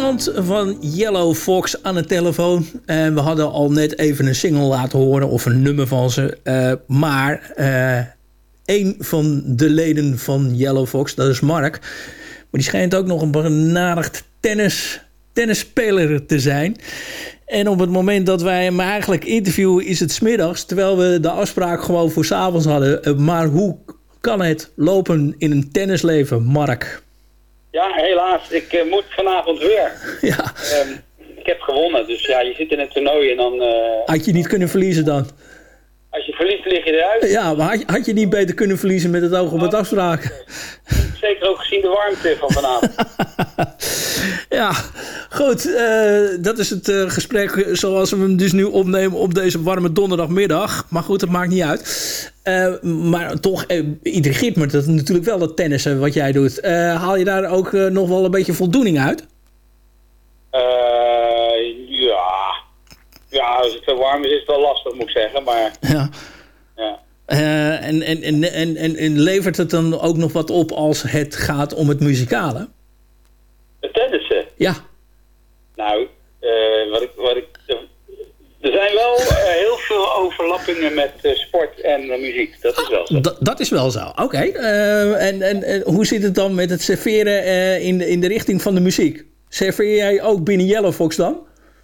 iemand van Yellow Fox aan de telefoon. We hadden al net even een single laten horen of een nummer van ze. Maar een van de leden van Yellow Fox, dat is Mark. Maar die schijnt ook nog een benadigd tennisspeler te zijn. En op het moment dat wij hem eigenlijk interviewen is het 's middags. Terwijl we de afspraak gewoon voor 's avonds hadden. Maar hoe kan het lopen in een tennisleven, Mark? Ja, helaas. Ik moet vanavond weer. Ja. Ik heb gewonnen, dus ja, je zit in een toernooi en dan... Had je niet kunnen verliezen dan? Als je verliest, lig je eruit. Ja, maar had je niet beter kunnen verliezen met het oog op het afspraak? Zeker ook gezien de warmte van vanavond. Ja, goed. Dat is het gesprek zoals we hem dus nu opnemen op deze warme donderdagmiddag. Maar goed, dat maakt niet uit. Maar toch intrigeert me dat natuurlijk wel dat tennissen wat jij doet. Haal je daar ook nog wel een beetje voldoening uit? Ja, als het zo warm is het wel lastig, moet ik zeggen. Maar ja. En levert het dan ook nog wat op als het gaat om het muzikale? Het tennissen? Ja. Nou, er zijn wel heel veel overlappingen met sport en muziek. Dat is wel zo. Dat is wel zo, oké. En hoe zit het dan met het serveren in de richting van de muziek? Serveer jij ook binnen Yellow Fox dan?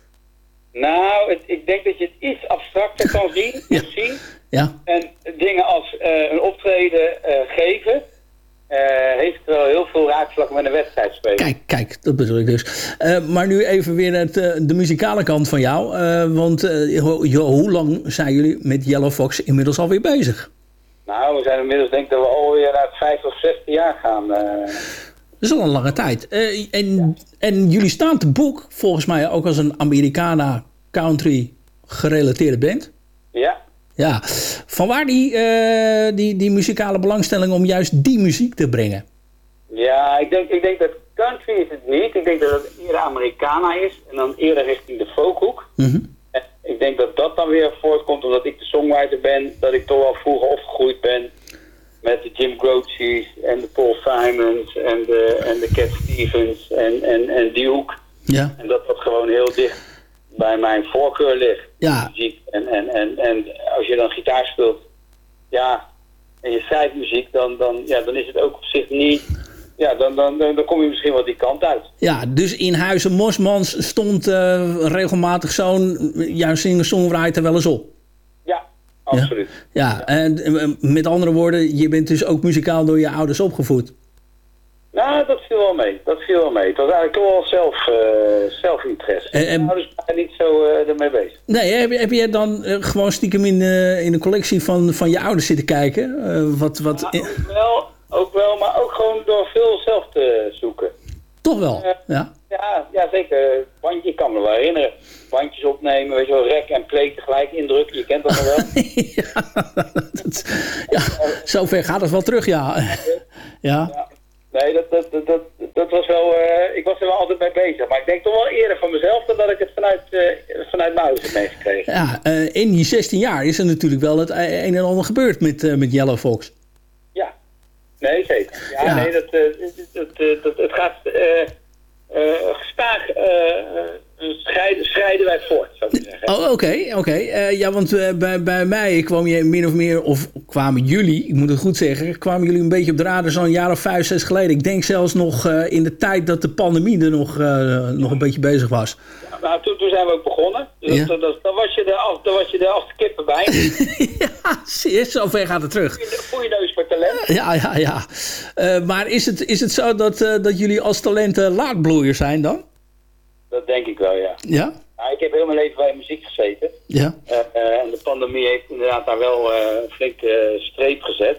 Nou, ik denk dat je het iets abstracter kan zien. Ja. Ja. En dingen als een optreden geven... heeft wel heel veel raakvlak met een wedstrijd spelen. Kijk, dat bedoel ik dus. Maar nu even weer de muzikale kant van jou. Want hoe lang zijn jullie met Yellow Fox inmiddels alweer bezig? Nou, we zijn inmiddels denk ik dat we alweer naar het 5 of 16 jaar gaan. Dat is al een lange tijd. En jullie staan te boek volgens mij ook als een Americana country gerelateerde band. Ja. Ja, vanwaar die muzikale belangstelling om juist die muziek te brengen? Ja, ik denk dat country is het niet. Ik denk dat het eerder Americana is en dan eerder richting de folkhoek. Mm-hmm. En ik denk dat dat dan weer voortkomt omdat ik de songwriter ben, dat ik toch wel vroeger opgegroeid ben met de Jim Croce's en de Paul Simons en de Cat Stevens en die hoek. Ja. En dat gewoon heel dicht bij mijn voorkeur ligt. Ja. Muziek. En als je dan gitaar speelt, ja, en je schrijft muziek, dan is het ook op zich niet... Ja, dan kom je misschien wel die kant uit. Ja, dus in Huizen Mosmans stond regelmatig zo'n jouw singer-songwriter wel eens op? Ja, absoluut. Ja, en met andere woorden, je bent dus ook muzikaal door je ouders opgevoed? Nou, dat viel wel mee. Het was eigenlijk toch wel zelfinteresse. Mijn ouders waren niet zo ermee bezig. Nee, heb je dan gewoon stiekem in de collectie van je ouders zitten kijken? Ja, ook wel, maar ook gewoon door veel zelf te zoeken. Toch wel, ja? Ja, zeker. Bandje, ik kan me wel herinneren. Bandjes opnemen, weet je wel, rek en play tegelijk indrukken. Je kent dat nog wel. Ja, zover gaat het wel terug, ja. Ja. Nee, dat was wel... ik was er wel altijd mee bezig. Maar ik denk toch wel eerder van mezelf dan dat ik het vanuit mijn ouders heb meegekregen. Ja, in die 16 jaar is er natuurlijk wel het een en ander gebeurd met Yellow Fox. Ja, nee, zeker. Ja. Nee, het gaat gestaag schrijden wij voort, zou ik zeggen. Oh, oké. Ja, want bij mij kwam je min of meer, of kwamen jullie, ik moet het goed zeggen, kwamen jullie een beetje op de radar zo'n jaar of 5, 6 geleden. Ik denk zelfs nog in de tijd dat de pandemie er nog een beetje bezig was. Ja, nou, toen zijn we ook begonnen. Dus ja. dan was je er als de kippen bij. Ja, zover gaat het terug. Goeie neus voor talent. Ja. Maar is het zo dat jullie als talenten laatbloeiers zijn dan? Dat denk ik wel, ja. Ja? Nou, ik heb heel mijn leven bij muziek gezeten. Ja. En de pandemie heeft inderdaad daar wel een flinke streep gezet.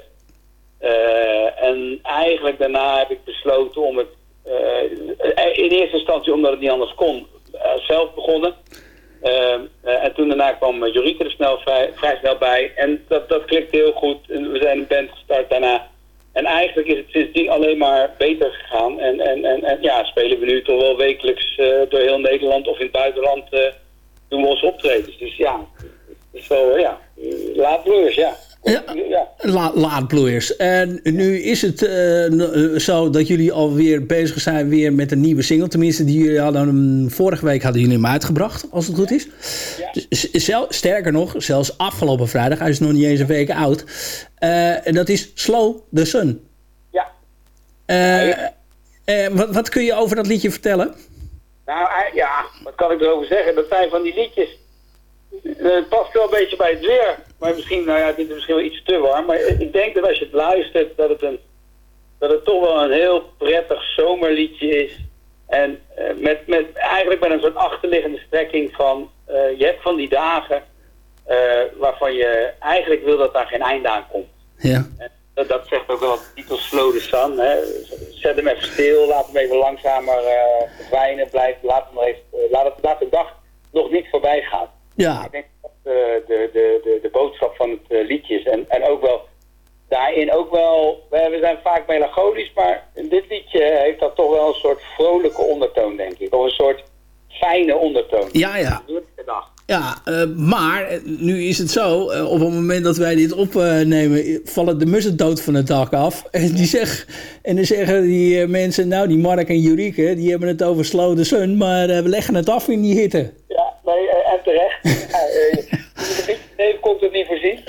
En eigenlijk daarna heb ik besloten om het... in eerste instantie omdat het niet anders kon, zelf begonnen. En toen daarna kwam Jorike er vrij snel bij. En dat klikte heel goed. En we zijn een band gestart daarna. En eigenlijk is het sindsdien alleen maar beter gegaan. En ja, spelen we nu toch wel wekelijks door heel Nederland of in het buitenland doen we onze optredens. Dus ja, het is wel, laatbloeiers, ja. Laadbloeiers. En nu is het zo dat jullie alweer bezig zijn weer met een nieuwe single. Tenminste, die jullie hadden vorige week hadden jullie hem uitgebracht, als het goed is. Ja. Dus, sterker nog, zelfs afgelopen vrijdag, hij is nog niet eens een week oud. En dat is Slow the Sun. Ja. Wat kun je over dat liedje vertellen? Nou ja, wat kan ik erover zeggen? Dat zijn van die liedjes. Het past wel een beetje bij het weer. Maar misschien, dit is misschien wel iets te warm. Maar ik denk dat als je het luistert, dat het toch wel een heel prettig zomerliedje is. En eigenlijk met een soort achterliggende strekking van... je hebt van die dagen waarvan je eigenlijk wil dat daar geen einde aan komt. Ja. En dat zegt ook wel wat de titel Slow the Sun. Hè. Zet hem even stil, laat hem even langzamer verdwijnen. Laat de dag nog niet voorbij gaan. Ja. Ik denk dat de boodschap van het liedje is. En ook wel, daarin ook wel, we zijn vaak melancholisch, maar dit liedje heeft dat toch wel een soort vrolijke ondertoon, denk ik. Of een soort fijne ondertoon. Ja. Ja, maar nu is het zo, op het moment dat wij dit opnemen, vallen de mussen dood van het dak af. En dan zeggen die mensen, nou die Mark en Jurieke, die hebben het over Slow the Sun, maar we leggen het af in die hitte. Ja, nee, en terecht. Nee, komt het niet voorzien.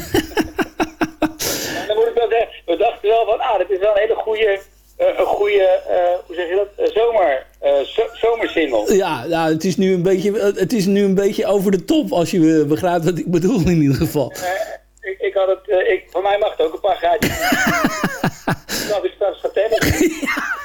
Dan moet ik wel zeggen, we dachten wel van, dit is wel een hele goede, hoe zeg je dat, zomersingle. Ja, nou, het is nu een beetje over de top, als je begrijpt wat ik bedoel in ieder geval. Voor mij mag het ook een paar graadjes. Dat is straks gaan tennis.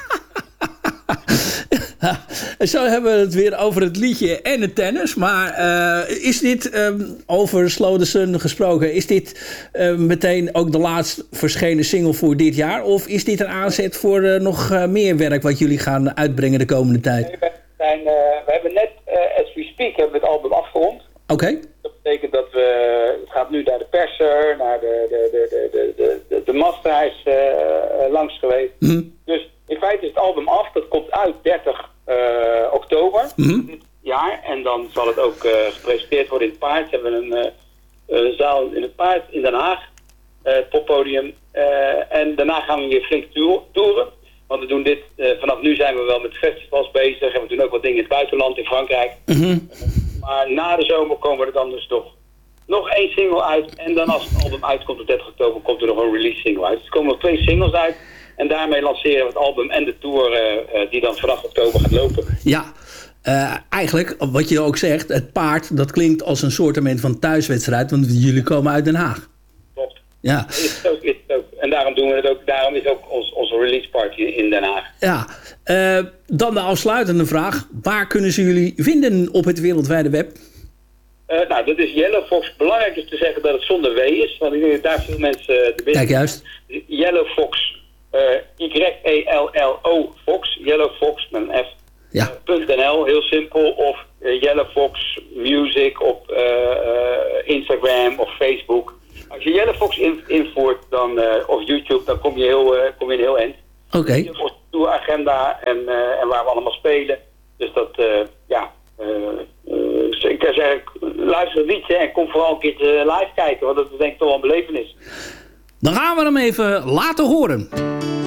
Zo hebben we het weer over het liedje en het tennis. Maar is dit, over Slow the Sun gesproken, is dit meteen ook de laatst verschenen single voor dit jaar? Of is dit een aanzet voor nog meer werk wat jullie gaan uitbrengen de komende tijd? Nee, we hebben net, as we speak, hebben we het album afgerond. Oké. Dat betekent dat het gaat nu naar de perser, naar de master. Hij is langs geweest. Mm-hmm. Dus in feite is het album af. Dat komt uit 30 oktober dit jaar. En dan zal het ook gepresenteerd worden in het Paard. We hebben een zaal in het Paard in Den Haag. Poppodium. En daarna gaan we weer flink toeren. Want we doen dit, vanaf nu zijn we wel met festivals bezig. En we doen ook wat dingen in het buitenland, in Frankrijk. Mm-hmm. Maar na de zomer komen er dan dus nog 1 single uit. En dan als het album uitkomt op 30 oktober, komt er nog een release single uit. Dus er komen nog 2 singles uit. En daarmee lanceren we het album en de tour die dan vanaf oktober gaat lopen. Ja, eigenlijk, wat je ook zegt, het Paard, dat klinkt als een soortement van thuiswedstrijd. Want jullie komen uit Den Haag. Klopt. Ja. Is het ook. En daarom doen we het ook. Daarom is ook onze release party in Den Haag. Ja. Dan de afsluitende vraag. Waar kunnen ze jullie vinden op het wereldwijde web? Nou, dat is Yellow Fox. Belangrijk is te zeggen dat het zonder W is. Want ik denk dat daar veel mensen de binnen. Kijk, juist. Yellow Fox. YELLO Fox. Yellow Fox met een F. Ja. .nl, heel simpel. Of Yellow Fox Music op Instagram of Facebook. Als je Yellow Fox invoert dan, of YouTube, dan kom je een heel eind. Oké. Je hebt onze agenda en waar we allemaal spelen. Dus dat, ik kan zeggen, luister het liedje en kom vooral een keertje live kijken. Want dat is denk ik toch wel een belevenis. Dan gaan we hem even laten horen.